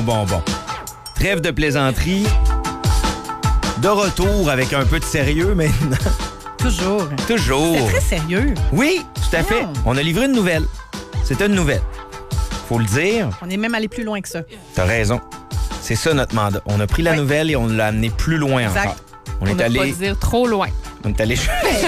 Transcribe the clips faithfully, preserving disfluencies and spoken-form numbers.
Bon, bon. Trêve de plaisanterie. De retour avec un peu de sérieux maintenant. Toujours. Toujours. C'est très sérieux. Oui, tout à fait. Non. On a livré une nouvelle. C'était une nouvelle. Faut le dire. On est même allé plus loin que ça. T'as raison. C'est ça notre mandat. On a pris la Oui. nouvelle et on l'a amené plus loin Exact. encore. On, On est ne allé. pas dire trop loin. On est allé.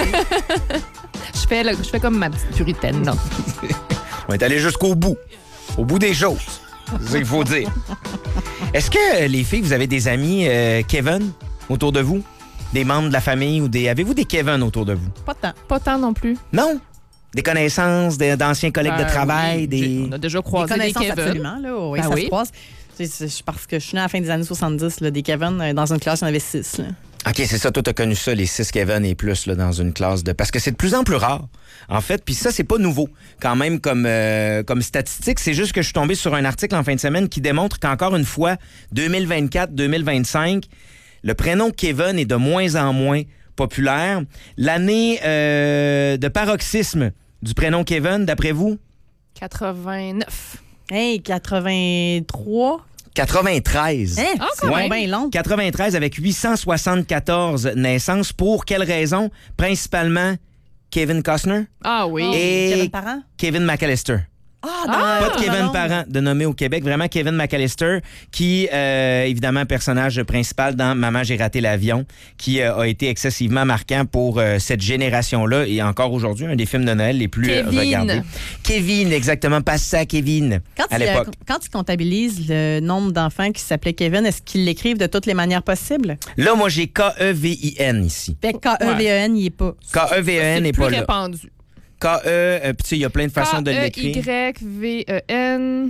Je fais, le- je fais comme ma petite puritaine, non? On est allé jusqu'au bout. Au bout des choses. C'est ça qu'il faut dire. Est-ce que euh, les filles, vous avez des amis euh, Kevin autour de vous? Des membres de la famille ou des. Avez-vous des Kevin autour de vous? Pas tant. Pas tant non plus. Non? Des connaissances, des- d'anciens collègues de Ben travail, oui, des. On a déjà Des croisé des, connaissances, Kevin. absolument. Là. Oui, Ben ça oui. se croise. C'est- c'est parce que je suis née à la fin des années soixante-dix. Là, des Kevin, euh, dans une classe, il y en avait six. Là. OK, c'est ça. Toi, t'as connu ça, les six Kevin et plus là, dans une classe de. Parce que c'est de plus en plus rare, en fait. Puis ça, c'est pas nouveau, quand même, comme, euh, comme statistique. C'est juste que je suis tombé sur un article en fin de semaine qui démontre qu'encore une fois, deux mille vingt-quatre deux mille vingt-cinq, le prénom Kevin est de moins en moins populaire. L'année euh, de paroxysme du prénom Kevin, d'après vous? quatre-vingt-neuf. Hey, quatre-vingt-trois. quatre-vingt-treize. Hein? Ah, c'est quand bien même. long. quatre-vingt-treize avec huit cent soixante-quatorze naissances. Pour quelle raison? Principalement Kevin Costner Ah oui. et Kevin Parent? Kevin McAllister. Ah, Ah, Pas de Kevin Parent. Parent de nommé au Québec, vraiment Kevin McAllister, qui, euh, évidemment, personnage principal dans Maman, j'ai raté l'avion, qui euh, a été excessivement marquant pour euh, cette génération-là et encore aujourd'hui, un des films de Noël les plus euh, Kevin. regardés. Kevin, exactement, pas ça, Kevin, Quand à ils, euh, l'époque. quand ils comptabilisent le nombre d'enfants qui s'appelaient Kevin, est-ce qu'ils l'écrivent de toutes les manières possibles? Là, moi, j'ai K E V I N ici. Fait que K E V E N, il n'est pas. K E V E N C'est n'est plus pas là. répandu. K E, euh, puis tu sais, il y a plein de façons de l'écrire. K E Y V E N.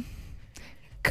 K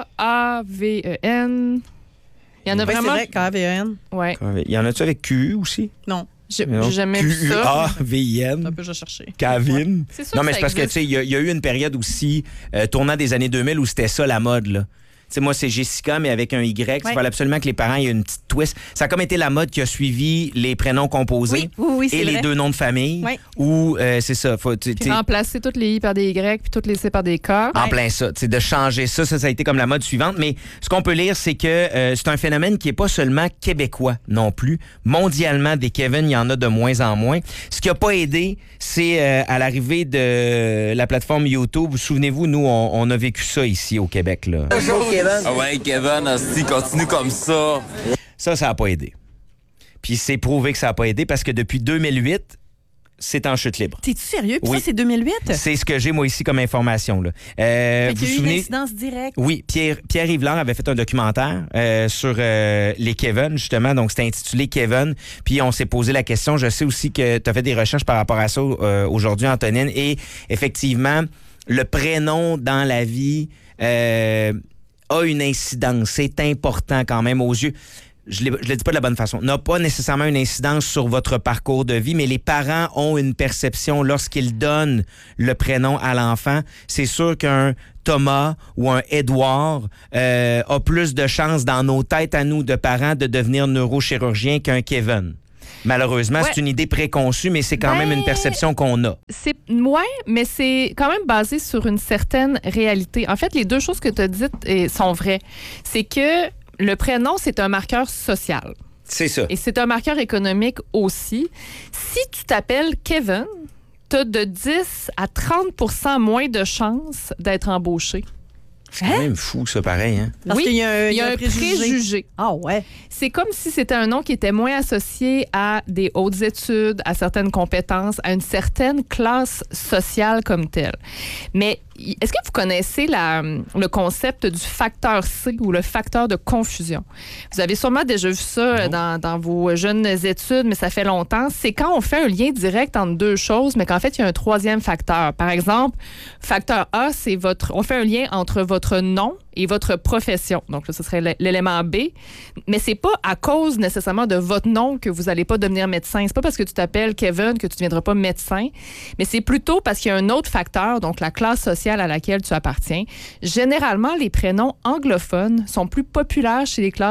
A V E N. Il y en a Oui, c'est vraiment. vrai, K E V E N. Ouais. Il y en a-tu avec Q U aussi? Non, J'ai Non. j'ai jamais vu Q U ça. A V I c'est un N. peu juste chercher. Kevin. C'est sûr Non, que mais ça c'est parce que, tu existe. sais, il y, a- il y a eu une période aussi, euh, tournant des années deux mille, où c'était ça la mode, là. Tu sais, moi, c'est Jessica, mais avec un Y. Il Ouais. fallait absolument que les parents aient une petite twist. Ça a comme été la mode qui a suivi les prénoms composés Oui, oui, oui, c'est et les vrai. deux noms de famille. Ouais. Ou, euh, c'est ça, faut, tu- Puis tu- remplacer toutes les I par des Y, puis toutes les C par des K. en plein ça. Tu sais, de changer ça, ça, ça a été comme la mode suivante. Mais ce qu'on peut lire, c'est que euh, c'est un phénomène qui est pas seulement québécois non plus. Mondialement, des Kevin, il y en a de moins en moins. Ce qui a pas aidé, c'est euh, à l'arrivée de la plateforme YouTube. Vous souvenez-vous, nous, on, on a vécu ça ici au Québec, là. Ah ouais, Kevin, asti, continue comme ça. Ça, ça a pas aidé. Puis c'est prouvé que ça a pas aidé parce que depuis deux mille huit, c'est en chute libre. T'es-tu sérieux? Puis Oui. ça, c'est deux mille huit? C'est ce que j'ai, moi, ici, comme information, là. Euh, Fait vous qu'il y a vous eu une souvenez... incidence directe. Oui, Pierre, Pierre Yvelard avait fait un documentaire euh, sur euh, les Kevin, justement. Donc, c'était intitulé Kevin. Puis, on s'est posé la question. Je sais aussi que tu as fait des recherches par rapport à ça euh, aujourd'hui, Antonine. Et effectivement, le prénom dans la vie euh, a une incidence. C'est important quand même aux yeux. Je ne le dis pas de la bonne façon, n'a pas nécessairement une incidence sur votre parcours de vie, mais les parents ont une perception lorsqu'ils donnent le prénom à l'enfant. C'est sûr qu'un Thomas ou un Édouard euh, a plus de chances dans nos têtes à nous de parents de devenir neurochirurgien qu'un Kevin. Malheureusement, Ouais. c'est une idée préconçue, mais c'est quand Ben, même une perception qu'on a. C'est ouais, mais c'est quand même basé sur une certaine réalité. En fait, les deux choses que tu as dites eh, sont vraies. C'est que le prénom, c'est un marqueur social. C'est ça. Et c'est un marqueur économique aussi. Si tu t'appelles Kevin, tu as de dix à trente pour cent moins de chances d'être embauché. C'est quand même fou, ça, pareil. Hein? Parce Oui, qu'il y a un, il y a un préjugé. Ah ouais. C'est comme si c'était un nom qui était moins associé à des hautes études, à certaines compétences, à une certaine classe sociale comme telle. Mais est-ce que vous connaissez la, le concept du facteur C ou le facteur de confusion? Vous avez sûrement déjà vu ça dans, dans vos jeunes études, mais ça fait longtemps. C'est quand on fait un lien direct entre deux choses, mais qu'en fait, il y a un troisième facteur. Par exemple, facteur A, c'est votre, on fait un lien entre votre nom et votre profession. Donc, là, ce serait l'élément B. Mais c'est pas à cause nécessairement de votre nom que vous n'allez pas devenir médecin. C'est pas parce que tu t'appelles Kevin que tu ne deviendras pas médecin. Mais c'est plutôt parce qu'il y a un autre facteur, donc la classe sociale à laquelle tu appartiens. Généralement, les prénoms anglophones sont plus populaires chez les classes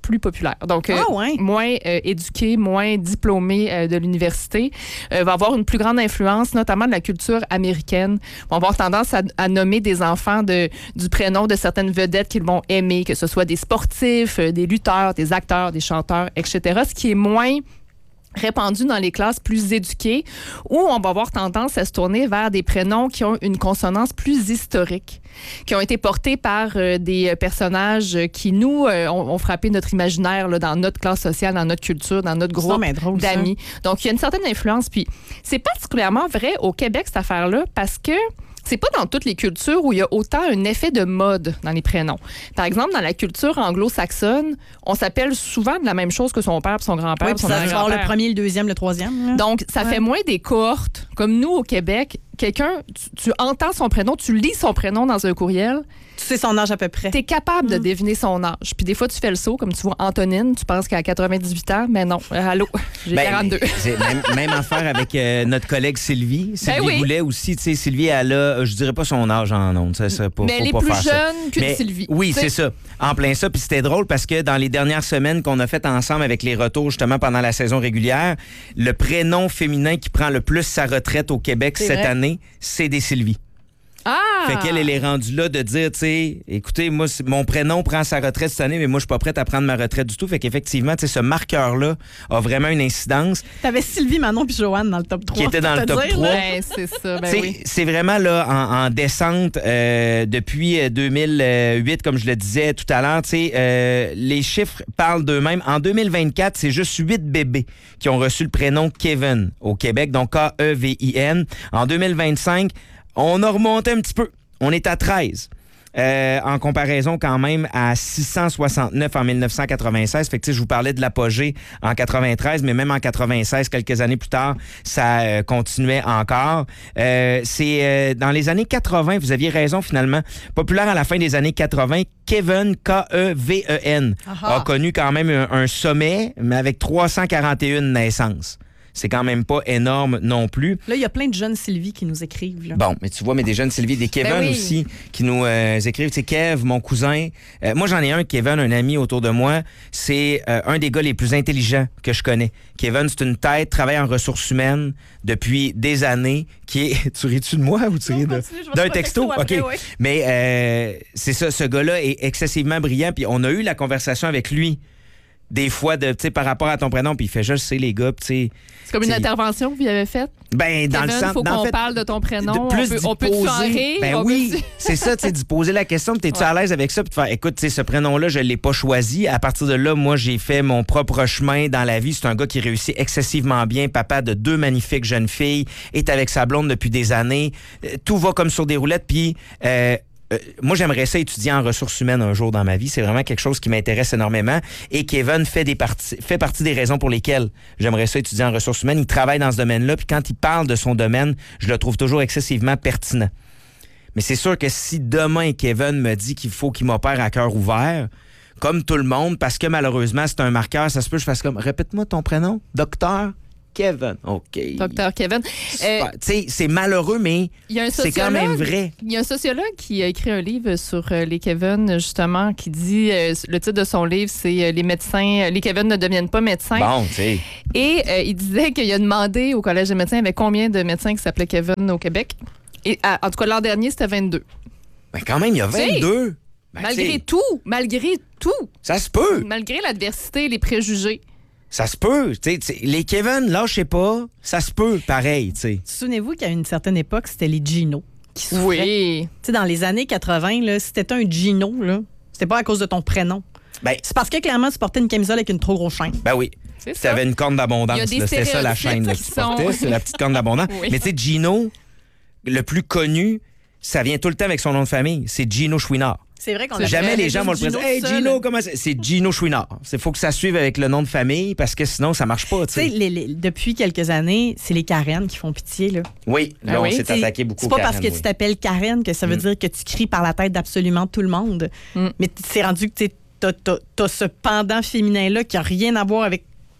plus populaire. Donc, euh, Ah, ouais. moins euh, éduqué, moins diplômé euh, de l'université, euh, va avoir une plus grande influence, notamment de la culture américaine. Vont avoir tendance à, à nommer des enfants de, du prénom de certaines vedettes qu'ils vont aimer, que ce soit des sportifs, euh, des lutteurs, des acteurs, des chanteurs, et cetera. Ce qui est moins répandu dans les classes plus éduquées, où on va avoir tendance à se tourner vers des prénoms qui ont une consonance plus historique, qui ont été portés par euh, des personnages qui, nous, euh, ont, ont frappé notre imaginaire là, dans notre classe sociale, dans notre culture, dans notre groupe C'est drôle, ça. d'amis. Donc, il y a une certaine influence. Puis, c'est particulièrement vrai au Québec, cette affaire-là, parce que c'est pas dans toutes les cultures où il y a autant un effet de mode dans les prénoms. Par exemple, dans la culture anglo-saxonne, on s'appelle souvent de la même chose que son père, puis son grand-père, Oui, puis puis son ça va avoir le grand-père. premier, le deuxième, le troisième. là. Donc, ça Ouais. fait moins des cohortes. Comme nous, au Québec, quelqu'un, tu, tu entends son prénom, tu lis son prénom dans un courriel, Tu sais son âge à peu près. tu es capable Mm. de deviner son âge. Puis des fois, tu fais le saut, comme tu vois Antonine, tu penses qu'elle a quatre-vingt-dix-huit ans, mais non. Euh, allô, j'ai Ben, quarante-deux. c'est même, même affaire avec euh, notre collègue Sylvie. Sylvie Ben oui. Goulet aussi. Tu sais, Sylvie, elle a, euh, je dirais pas son âge en ondes. Ça serait pas, Mais faut elle est pas plus faire ça. jeune qu'une Mais Sylvie. Oui, Tu sais. c'est ça. En plein ça. Puis c'était drôle parce que dans les dernières semaines qu'on a faites ensemble avec les retours, justement, pendant la saison régulière, le prénom féminin qui prend le plus sa retraite au Québec C'est cette vrai. année, c'est des Sylvie. Ah! Fait qu'elle, elle est rendue là de dire, tu sais, écoutez, moi, c'est- mon prénom prend sa retraite cette année, mais moi, je suis pas prête à prendre ma retraite du tout. Fait qu'effectivement, tu sais, ce marqueur-là a vraiment une incidence. T'avais Sylvie, Manon puis Joanne dans le top trois. Qui était dans pour le te top dire, trois. là. Ben, c'est ça, ben C'est- oui. C'est vraiment là en, en descente euh, depuis euh, deux mille huit, comme je le disais tout à l'heure. tu sais, Euh, les chiffres parlent d'eux-mêmes. En deux mille vingt-quatre, c'est juste huit bébés qui ont reçu le prénom Kevin au Québec, donc K E V I N. En deux mille vingt-cinq, on a remonté un petit peu. On est à treize. Euh, en comparaison quand même à six cent soixante-neuf en mille neuf cent quatre-vingt-seize. Fait que, tu sais, je vous parlais de l'apogée en quatre-vingt-treize, mais même en quatre-vingt-seize, quelques années plus tard, ça euh, continuait encore. Euh, c'est euh, dans les années quatre-vingts, vous aviez raison finalement, populaire à la fin des années quatre-vingts, Kevin, K E V E N, Ah. a connu quand même un, un sommet, mais avec trois cent quarante et un naissances. C'est quand même pas énorme non plus. Là, il y a plein de jeunes Sylvie qui nous écrivent. Là. Bon, mais tu vois, mais des jeunes Sylvie, des Kevin Ben oui. aussi, qui nous euh, écrivent. Tu sais, Kev, mon cousin. Euh, moi, j'en ai un, Kevin, un ami autour de moi. C'est euh, un des gars les plus intelligents que je connais. Kevin, c'est une tête, travaille en ressources humaines depuis des années. Qui est... Tu ris-tu de moi ou tu ris de... continue, je vais d'un faire un texto? texto après, OK. ouais. Mais euh, c'est ça, ce gars-là est excessivement brillant. Puis on a eu la conversation avec lui. Des fois, de, tu sais, par rapport à ton prénom, puis il fait juste, c'est les gars, puis tu sais. C'est comme une t'sais, intervention que vous avez faite. Ben, dans Kevin, le sens. faut dans qu'on fait, parle de ton prénom. de plus on peut, d'y on peut te poser. faire rire. Ben on oui, peut- c'est ça, tu sais, d'y poser la question, puis t'es-tu à l'aise avec ça, puis de faire, écoute, tu sais, ce prénom-là, je l'ai pas choisi. À partir de là, moi, j'ai fait mon propre chemin dans la vie. C'est un gars qui réussit excessivement bien, papa de deux magnifiques jeunes filles, est avec sa blonde depuis des années. Euh, Tout va comme sur des roulettes, puis... Euh, Euh, moi, j'aimerais ça étudier en ressources humaines un jour dans ma vie. C'est vraiment quelque chose qui m'intéresse énormément. Et Kevin fait, des parties, fait partie des raisons pour lesquelles j'aimerais ça étudier en ressources humaines. Il travaille dans ce domaine-là. Puis quand il parle de son domaine, je le trouve toujours excessivement pertinent. Mais c'est sûr que si demain, Kevin me dit qu'il faut qu'il m'opère à cœur ouvert, comme tout le monde, parce que malheureusement, c'est un marqueur, ça se peut que je fasse comme, répète-moi ton prénom, docteur Kevin. OK. Docteur Kevin. Euh, Super. Tu sais, c'est malheureux, mais il y a un c'est quand même sociologue- vrai. Il y a un sociologue qui a écrit un livre sur euh, les Kevin, justement, qui dit, euh, le titre de son livre, c'est euh, Les médecins, les Kevin ne deviennent pas médecins. Bon, tu sais. Et euh, il disait qu'il a demandé au Collège des médecins, il y avait combien de médecins qui s'appelaient Kevin au Québec. Et ah, en tout cas, l'an dernier, c'était vingt-deux. Ben quand même, il y a sais, vingt-deux. Ben, malgré t'sais, tout, malgré tout, ça se peut. malgré l'adversité, les préjugés. Ça se peut. T'sais, t'sais, les Kevin, là, je sais pas, ça se peut pareil. T'sais. Souvenez-vous qu'à une certaine époque, c'était les Gino qui souffraient. Oui. Tu sais, dans les années quatre-vingts, là, si t'étais un Gino, là, c'était pas à cause de ton prénom. Ben, C'est parce que clairement, tu portais une camisole avec une trop grosse chaîne. ben oui. C'est Tu ça. avais une corne d'abondance. Il y a des là. C'était ça la stéréotypes chaîne là, qui que tu sont- portais. C'est la petite corne d'abondance. Oui. Mais tu sais, Gino, le plus connu, ça vient tout le temps avec son nom de famille. C'est Gino Chouinard. C'est vrai qu'on C'est a Jamais vrai, les gens vont le Gino présenter. Hey, seul. Gino, comment c'est? C'est Gino Chouinard. Il faut que ça suive avec le nom de famille parce que sinon, ça marche pas. Tu sais, t'sais. les- les- depuis quelques années, c'est les Karen qui font pitié. Là. Oui, là, Ah on oui? s'est T'sais, attaqué beaucoup C'est pas au parce Karen, que oui. tu t'appelles Karen que ça veut Mm. dire que tu cries par la tête d'absolument tout le monde. Mm. Mais c'est rendu que tu as ce pendant féminin-là qui a rien à voir avec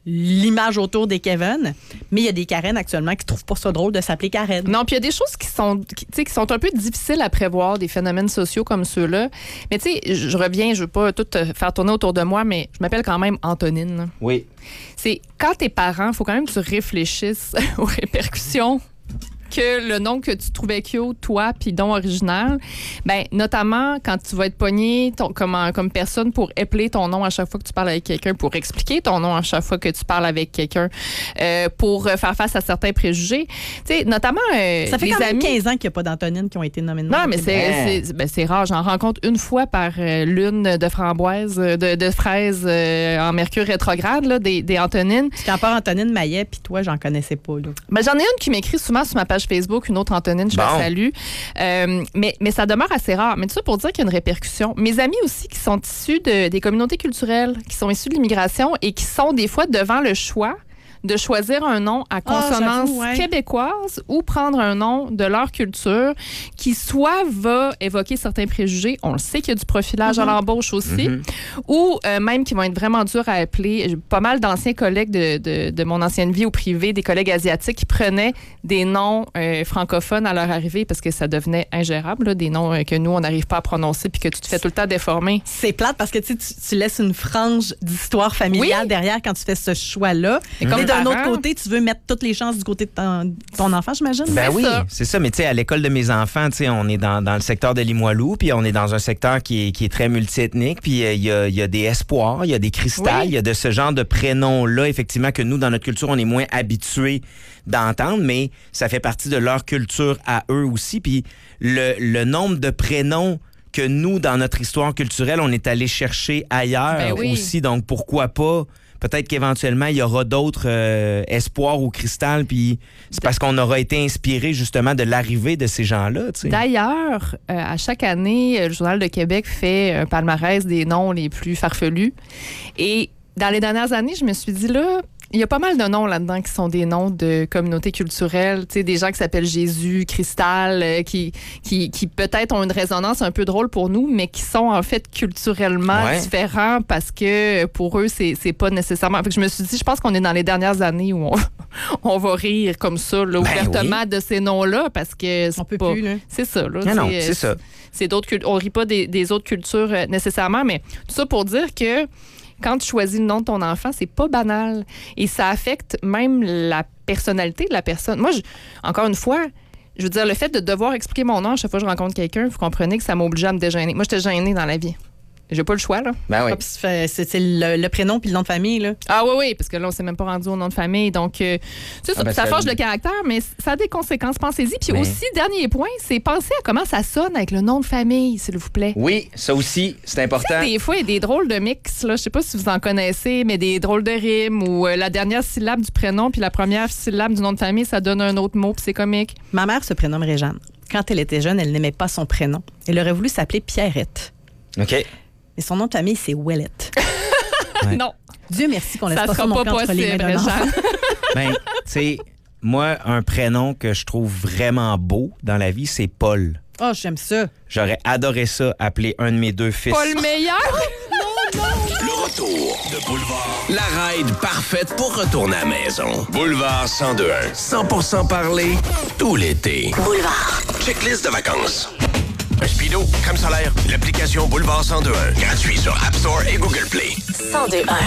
l'image autour des Kevin, mais il y a des Karen actuellement qui trouvent pas ça drôle de s'appeler Karen. Non, puis il y a des choses qui sont, qui, tu sais, qui sont un peu difficiles à prévoir, des phénomènes sociaux comme ceux-là. Mais tu sais, je, je reviens, je veux pas tout faire tourner autour de moi, mais je m'appelle quand même Antonine. Oui. C'est quand t'es parent, il faut quand même que tu réfléchisses aux répercussions que le nom que tu trouvais cute, toi, puis nom original, ben notamment quand tu vas être pogné ton, comme, comme personne pour épeler ton nom à chaque fois que tu parles avec quelqu'un, pour expliquer ton nom à chaque fois que tu parles avec quelqu'un, euh, pour faire face à certains préjugés. Tu sais, notamment euh, ça fait les quand même amis... quinze ans qu'il n'y a pas d'Antonine qui ont été nommées de nom. Non, mais c'est, c'est, ben, c'est rare. J'en rencontre une fois par euh, lune de framboises, de, de fraises euh, en mercure rétrograde, là, des, des Antonines. C'était encore Antonine Maillet, puis toi, j'en connaissais pas. Là. Ben, j'en ai une qui m'écrit souvent sur ma page Facebook, une autre Antonine, je bon. la salue. Euh, mais, mais ça demeure assez rare. Mais tout ça pour dire qu'il y a une répercussion. Mes amis aussi qui sont issus de, des communautés culturelles, qui sont issus de l'immigration et qui sont des fois devant le choix de choisir un nom à consonance oh, ouais. québécoise ou prendre un nom de leur culture qui soit va évoquer certains préjugés, on le sait qu'il y a du profilage mm-hmm. à l'embauche aussi, mm-hmm. ou euh, même qui vont être vraiment durs à appeler. J'ai pas mal d'anciens collègues de, de, de mon ancienne vie au privé, des collègues asiatiques qui prenaient des noms euh, francophones à leur arrivée parce que ça devenait ingérable, là, des noms euh, que nous, on n'arrive pas à prononcer puis que tu te fais tout le temps déformer. C'est plate parce que tu, tu laisses une frange d'histoire familiale oui. derrière quand tu fais ce choix-là. Et comme d'un autre côté, tu veux mettre toutes les chances du côté de ton, ton enfant, j'imagine? Ben c'est oui, ça. c'est ça. Mais tu sais, à l'école de mes enfants, tu sais, on est dans, dans le secteur de Limoilou, puis on est dans un secteur qui est, qui est très multiethnique, puis il euh, y, a, y a des espoirs, il y a des cristals, il oui. y a de ce genre de prénoms-là, effectivement, que nous, dans notre culture, on est moins habitués d'entendre, mais ça fait partie de leur culture à eux aussi. Puis le, le nombre de prénoms que nous, dans notre histoire culturelle, on est allé chercher ailleurs ben oui. aussi. Donc, pourquoi pas... Peut-être qu'éventuellement, il y aura d'autres euh, espoirs au cristal, puis c'est parce qu'on aura été inspiré justement de l'arrivée de ces gens-là. Tu sais. D'ailleurs, euh, à chaque année, le Journal de Québec fait un palmarès des noms les plus farfelus. Et dans les dernières années, je me suis dit, là, il y a pas mal de noms là-dedans qui sont des noms de communautés culturelles, tu sais, des gens qui s'appellent Jésus, Cristal, euh, qui, qui, qui peut-être ont une résonance un peu drôle pour nous, mais qui sont en fait culturellement ouais. différents parce que pour eux, c'est, c'est pas nécessairement... Fait que je me suis dit, je pense qu'on est dans les dernières années où on, on va rire comme ça, là, ouvertement ben oui. de ces noms-là parce que c'est on peut pas... plus, là. C'est ça, là. Non, non, c'est ça. C'est d'autres cult- on rit pas des, des autres cultures euh, nécessairement, mais tout ça pour dire que quand tu choisis le nom de ton enfant, c'est pas banal. Et ça affecte même la personnalité de la personne. Moi, je, encore une fois, je veux dire, le fait de devoir expliquer mon nom à chaque fois que je rencontre quelqu'un, vous comprenez que ça m'oblige à me dégêner. Moi, j'étais gênée dans la vie. J'ai pas le choix, là. Ben oui. C'est, c'est le, le prénom puis le nom de famille, là. Ah oui, oui, parce que là, on s'est même pas rendu au nom de famille. Donc, euh, ça, ah ben ça forge le caractère, mais ça a des conséquences. Pensez-y. Puis mais... aussi, dernier point, c'est penser à comment ça sonne avec le nom de famille, s'il vous plaît. Oui, ça aussi, c'est important. T'sais, des fois, il y a des drôles de mix, là. Je sais pas si vous en connaissez, mais des drôles de rimes où euh, la dernière syllabe du prénom puis la première syllabe du nom de famille, ça donne un autre mot, puis c'est comique. Ma mère se prénomme Réjeanne. Quand elle était jeune, elle n'aimait pas son prénom. Elle aurait voulu s'appeler Pierrette. OK. Mais son nom de famille, c'est Ouellette. Ouais. Non. Dieu merci qu'on laisse ça pas ça non plus entre les mains d'un enfant. Ben, tu sais, moi, un prénom que je trouve vraiment beau dans la vie, c'est Paul. Oh, j'aime ça. J'aurais adoré ça, appeler un de mes deux fils. Paul Meilleur? Non, non. Le retour de Boulevard. La ride parfaite pour retourner à la maison. Boulevard cent deux un. cent pour cent parler tout l'été. Boulevard. Checklist de vacances. Un speedo, crème solaire, l'application Boulevard cent deux un. Gratuit sur App Store et Google Play. cent deux un.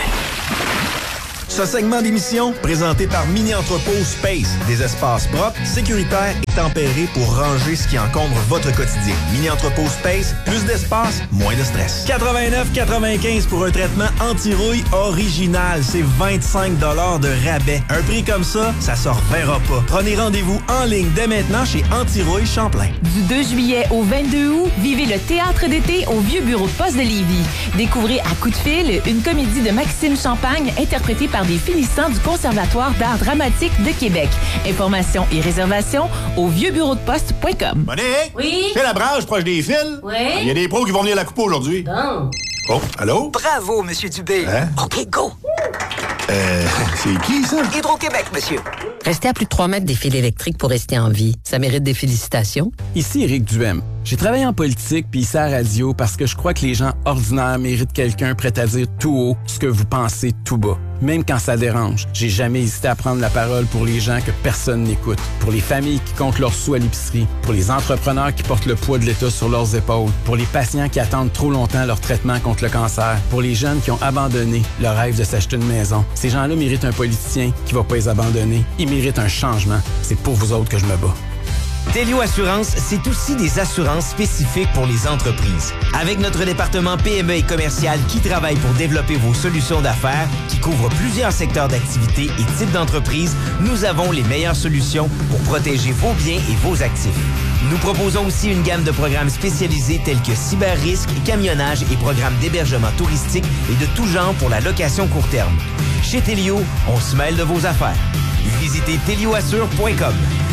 Ce segment d'émission, présenté par Mini Entrepôt Space, des espaces propres, sécuritaires et tempérés pour ranger ce qui encombre votre quotidien. Mini Entrepôt Space, plus d'espace, moins de stress. quatre-vingt-neuf quatre-vingt-quinze pour un traitement anti-rouille original. C'est vingt-cinq dollars de rabais. Un prix comme ça, ça se reverra pas. Prenez rendez-vous en ligne dès maintenant chez Anti-Rouille Champlain. Du deux juillet au vingt-deux août, vivez le théâtre d'été au vieux bureau de poste de Lévis. Découvrez à coup de fil une comédie de Maxime Champagne interprétée par des finissants du Conservatoire d'art dramatique de Québec. Informations et réservations au vieux bureau de poste point com. Monique? Oui? C'est la branche proche des fils? Oui? Il y a des pros qui vont venir à la coupe aujourd'hui. Bon. Oh, allô? Bravo, Monsieur Dubé. Hein? OK, go. Euh, c'est qui, ça? Hydro-Québec, monsieur. Restez à plus de trois mètres des fils électriques pour rester en vie. Ça mérite des félicitations. Ici Éric Duhem. J'ai travaillé en politique puis ici à la radio parce que je crois que les gens ordinaires méritent quelqu'un prêt à dire tout haut ce que vous pensez tout bas. Même quand ça dérange, j'ai jamais hésité à prendre la parole pour les gens que personne n'écoute, pour les familles qui comptent leurs sous à l'épicerie, pour les entrepreneurs qui portent le poids de l'État sur leurs épaules, pour les patients qui attendent trop longtemps leur traitement contre le cancer, pour les jeunes qui ont abandonné leur rêve de s'acheter une maison. Ces gens-là méritent un politicien qui va pas les abandonner. Ils méritent un changement. C'est pour vous autres que je me bats. Telio Assurance, c'est aussi des assurances spécifiques pour les entreprises. Avec notre département P M E et commercial qui travaille pour développer vos solutions d'affaires, qui couvre plusieurs secteurs d'activité et types d'entreprises, nous avons les meilleures solutions pour protéger vos biens et vos actifs. Nous proposons aussi une gamme de programmes spécialisés tels que cyber-risque, camionnage et programmes d'hébergement touristique et de tout genre pour la location court terme. Chez Telio, on se mêle de vos affaires. Visitez telio assure point com.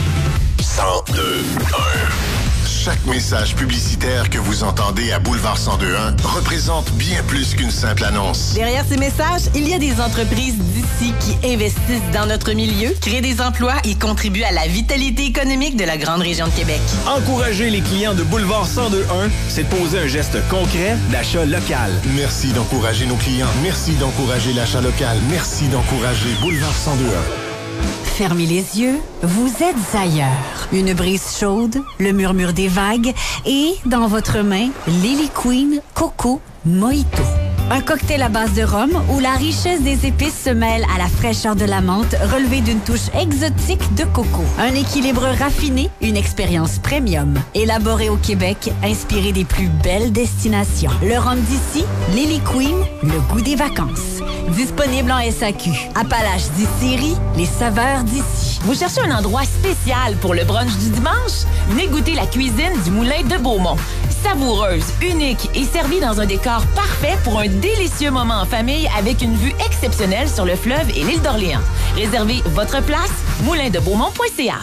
cent deux un. Chaque message publicitaire que vous entendez à Boulevard cent deux un représente bien plus qu'une simple annonce. Derrière ces messages, il y a des entreprises d'ici qui investissent dans notre milieu, créent des emplois et contribuent à la vitalité économique de la grande région de Québec. Encourager les clients de Boulevard cent deux un, c'est de poser un geste concret d'achat local. Merci d'encourager nos clients. Merci d'encourager l'achat local. Merci d'encourager Boulevard cent deux un. Fermez les yeux, vous êtes ailleurs. Une brise chaude, le murmure des vagues et, dans votre main, Lily Queen Coco Mojito. Un cocktail à base de rhum où la richesse des épices se mêle à la fraîcheur de la menthe relevée d'une touche exotique de coco. Un équilibre raffiné, une expérience premium. Élaboré au Québec, inspiré des plus belles destinations. Le rhum d'ici, Lily Queen, le goût des vacances. Disponible en S A Q. Appalaches distillerie, les saveurs d'ici. Vous cherchez un endroit spécial pour le brunch du dimanche? Venez goûter la cuisine du Moulin de Beaumont. Savoureuse, unique et servie dans un décor parfait pour un délicieux moment en famille avec une vue exceptionnelle sur le fleuve et l'île d'Orléans. Réservez votre place, moulin de beaumont point c a.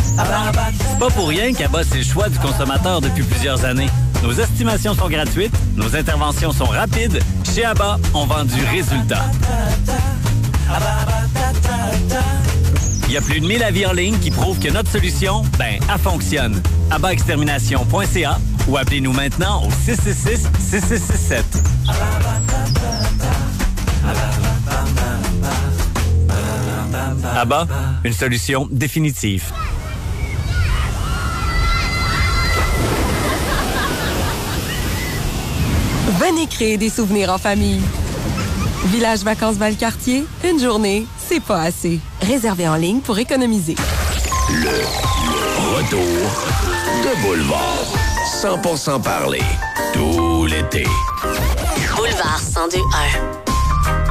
C'est pas pour rien qu'Abba, c'est le choix du consommateur depuis plusieurs années. Nos estimations sont gratuites, nos interventions sont rapides. Chez Abba, on vend du résultat. Il y a plus de mille avis en ligne qui prouvent que notre solution, ben, elle fonctionne. abba extermination point c a ou appelez-nous maintenant au six six six, six six six sept. Abba, une solution définitive. Venez créer des souvenirs en famille. Village Vacances Valcartier, une journée, c'est pas assez. Réservez en ligne pour économiser. Le retour de Boulevard. cent pour cent parler. Tout l'été. Boulevard cent deux un.